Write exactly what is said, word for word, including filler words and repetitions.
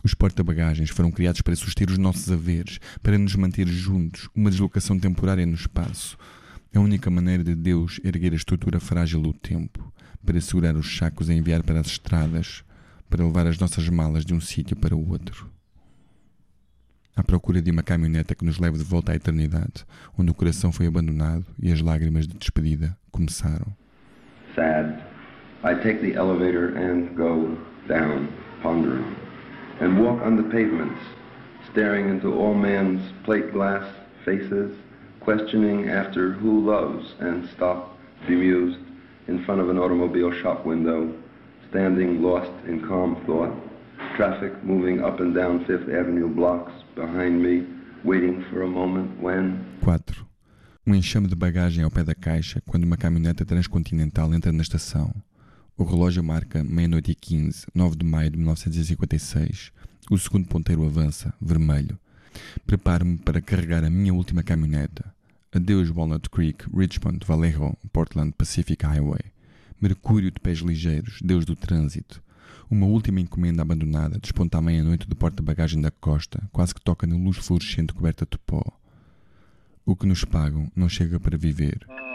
Os porta-bagagens foram criados para suster os nossos haveres, para nos manter juntos, uma deslocação temporária no espaço. A única maneira de Deus erguer a estrutura frágil do tempo, para segurar os sacos a enviar para as estradas, para levar as nossas malas de um sítio para o outro. À procura de uma caminhoneta que nos leve de volta à eternidade, onde o coração foi abandonado e as lágrimas de despedida começaram. Sad, I take the elevator and go down, pondering, and walk on the pavements, staring into all man's plate glass faces, questioning after who loves, and stop, bemused, in front of an automobile shop window, standing lost in calm thought, traffic moving up and down Fifth Avenue blocks behind me, waiting for a moment when... quatro. Um enxame de bagagem ao pé da caixa quando uma caminhoneta transcontinental entra na estação. O relógio marca meia-noite e quinze, nove de maio de mil novecentos e cinquenta e seis. O segundo ponteiro avança, vermelho. Preparo-me para carregar a minha última caminhoneta. Adeus Walnut Creek, Richmond, Vallejo, Portland Pacific Highway. Mercúrio de pés ligeiros, Deus do trânsito. Uma última encomenda abandonada desponta à meia-noite do porta-bagagem da costa, quase que toca na luz fluorescente coberta de pó. O que nos pagam não chega para viver.